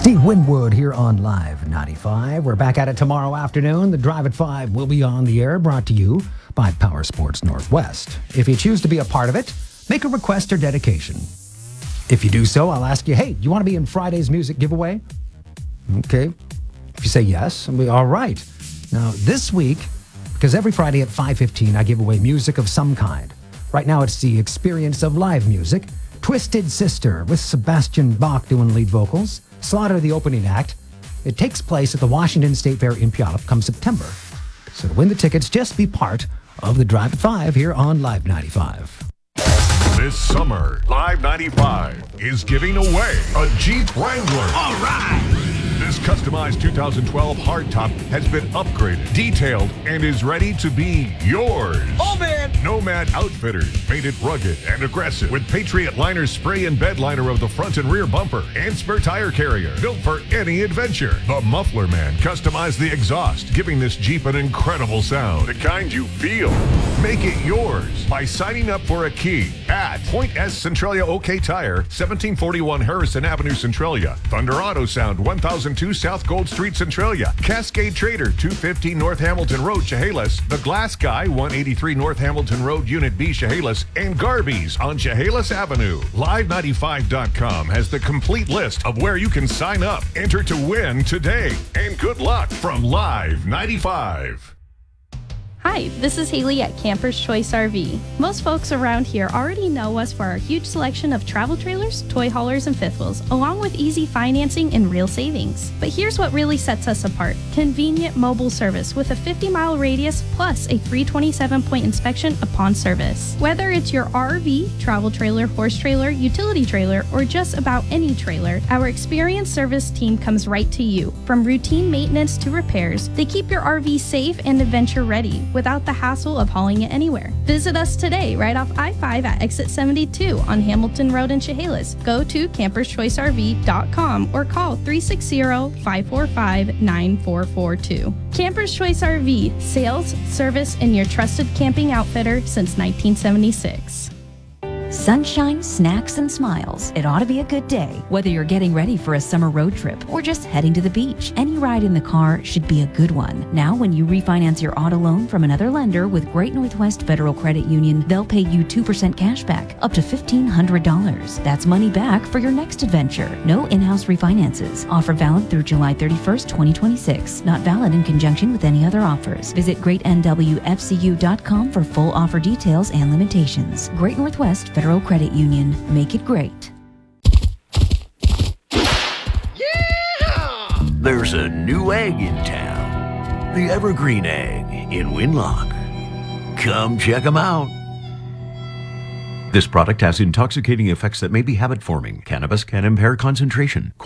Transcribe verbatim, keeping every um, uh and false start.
Steve Winwood here on Live ninety-five. We're back at it tomorrow afternoon. The Drive at five will be on the air, brought to you by Power Sports Northwest. If you choose to be a part of it, make a request or dedication. If you do so, I'll ask you, hey, do you want to be in Friday's music giveaway? Okay. If you say yes, I'll be all right. Now, this week, because every Friday at five fifteen, I give away music of some kind. Right now, it's the experience of live music. Twisted Sister with Sebastian Bach doing lead vocals. Slaughter, the opening act. It takes place at the Washington State Fair in Puyallup come September. So to win the tickets, just be part of the Drive at five here on Live ninety-five. This summer, Live ninety-five is giving away a Jeep Wrangler. All right! This customized two thousand twelve hardtop has been upgraded, detailed, and is ready to be yours. Oh, man! Nomad Outfitters made it rugged and aggressive with Patriot Liner spray and bed liner of the front and rear bumper and spare tire carrier, built for any adventure. The Muffler Man customized the exhaust, giving this Jeep an incredible sound, the kind you feel. Make it yours by signing up for a key at Point S Centralia OK Tire, seventeen forty-one Harrison Avenue, Centralia. Thunder Auto Sound, one thousand two South Gold Street, Centralia. Cascade Trader, two fifteen North Hamilton Road, Chehalis. The Glass Guy, one eighty-three North Hamilton Road, Unit B, Chehalis. And Garby's on Chehalis Avenue. Live ninety-five dot com has the complete list of where you can sign up. Enter to win today. And good luck from Live ninety-five. Hi, this is Haley at Camper's Choice R V. Most folks around here already know us for our huge selection of travel trailers, toy haulers, and fifth wheels, along with easy financing and real savings. But here's what really sets us apart. Convenient mobile service with a fifty mile radius plus a free twenty-seven point inspection upon service. Whether it's your R V, travel trailer, horse trailer, utility trailer, or just about any trailer, our experienced service team comes right to you. From routine maintenance to repairs, they keep your R V safe and adventure ready, without the hassle of hauling it anywhere. Visit us today right off I five at exit seventy-two on Hamilton Road in Chehalis. Go to campers choice R V dot com or call three six zero, five four five, nine four four two. Campers Choice R V, sales, service, and your trusted camping outfitter since nineteen seventy-six. Sunshine, snacks, and smiles. It ought to be a good day, whether you're getting ready for a summer road trip or just heading to the beach. Any ride in the car should be a good one. Now, when you refinance your auto loan from another lender with Great Northwest Federal Credit Union, they'll pay you two percent cash back, up to fifteen hundred dollars. That's money back for your next adventure. No in-house refinances. Offer valid through July thirty-first, twenty twenty-six. Not valid in conjunction with any other offers. Visit great N W F C U dot com for full offer details and limitations. Great Northwest Federal Credit Union. Make it great. Yeah! There's a new egg in town. The Evergreen Egg in Winlock. Come check them out. This product has intoxicating effects that may be habit-forming. Cannabis can impair concentration.